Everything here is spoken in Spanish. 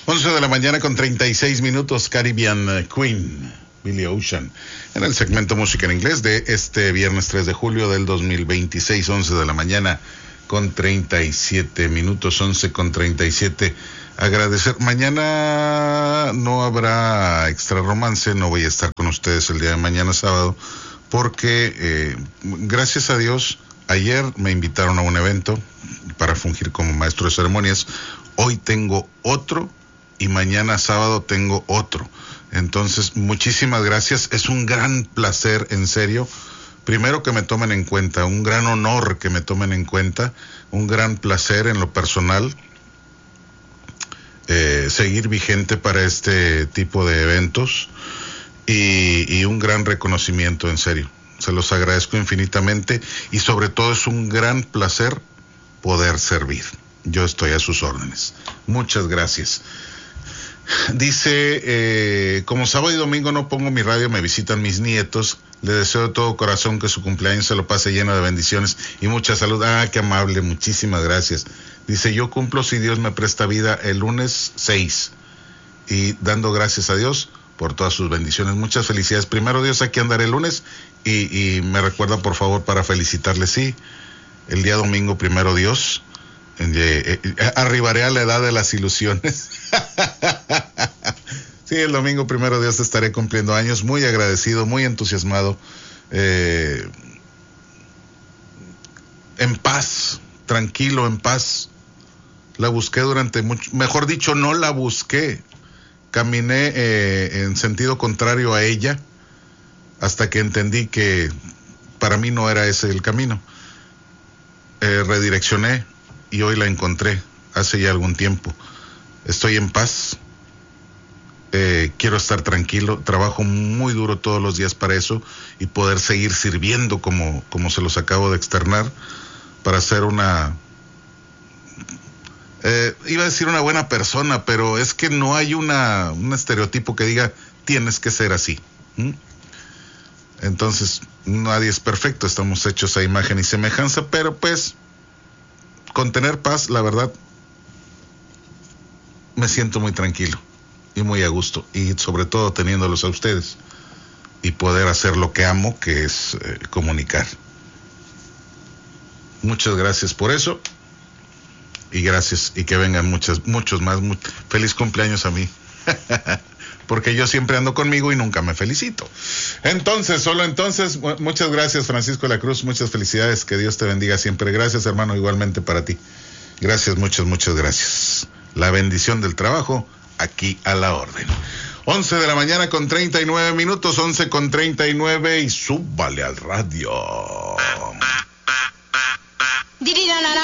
11 de la mañana con 36 minutos, Caribbean Queen, Billy Ocean, en el segmento Música en Inglés de este viernes 3 de julio del 2026, 11 de la mañana con 37 minutos, 11 con 37. Agradecer, mañana no habrá extra romance, no voy a estar con ustedes el día de mañana sábado, porque gracias a Dios, ayer me invitaron a un evento para fungir como maestro de ceremonias, hoy tengo otro, y mañana sábado tengo otro. Entonces, muchísimas gracias. Es un gran placer, en serio. Primero que me tomen en cuenta, un gran honor que me tomen en cuenta, un gran placer en lo personal, seguir vigente para este tipo de eventos y un gran reconocimiento, en serio. Se los agradezco infinitamente y sobre todo es un gran placer poder servir. Yo estoy a sus órdenes. Muchas gracias. Dice, como sábado y domingo no pongo mi radio, me visitan mis nietos, le deseo de todo corazón que su cumpleaños se lo pase lleno de bendiciones y mucha salud. Ah, qué amable, muchísimas gracias. Dice, yo cumplo, si Dios me presta vida, el lunes 6 y dando gracias a Dios por todas sus bendiciones. Muchas felicidades. Primero Dios, aquí andaré el lunes y me recuerda por favor para felicitarle, sí, el día domingo, primero Dios. Arribaré a la edad de las ilusiones. Sí, el domingo primero Dios estaré cumpliendo años. Muy agradecido, muy entusiasmado, en paz, tranquilo, en paz. La busqué durante mucho, mejor dicho, no la busqué. Caminé en sentido contrario a ella hasta que entendí que para mí no era ese el camino. Redireccioné y hoy la encontré hace ya algún tiempo. Estoy en paz, quiero estar tranquilo, trabajo muy duro todos los días para eso y poder seguir sirviendo como se los acabo de externar, para ser una, iba a decir una buena persona, pero es que no hay un estereotipo que diga tienes que ser así. Entonces nadie es perfecto, estamos hechos a imagen y semejanza, pero pues con tener paz, la verdad, me siento muy tranquilo y muy a gusto, y sobre todo teniéndolos a ustedes y poder hacer lo que amo, que es comunicar. Muchas gracias por eso y gracias, y que vengan muchos más. Feliz cumpleaños a mí. Porque yo siempre ando conmigo y nunca me felicito. Entonces, muchas gracias, Francisco de la Cruz, muchas felicidades, que Dios te bendiga siempre. Gracias, hermano, igualmente para ti. Gracias, muchas gracias. La bendición del trabajo, aquí a la orden. 11 de la mañana con 39 minutos, 11 con 39, y súbale al radio.